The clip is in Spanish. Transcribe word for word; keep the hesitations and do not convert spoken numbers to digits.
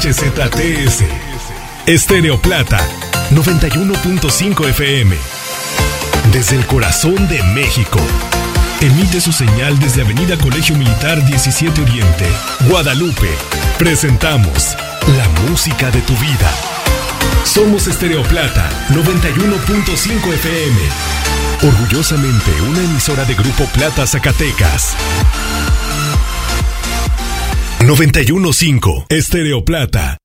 H Z T S. Estéreo Plata, noventa y uno punto cinco F M. Desde el corazón de México. Emite su señal desde Avenida Colegio Militar diecisiete Oriente, Guadalupe. Presentamos la música de tu vida. Somos Estéreo Plata, noventa y uno punto cinco F M. Orgullosamente una emisora de Grupo Plata Zacatecas. noventa y uno punto cinco Estéreo Plata.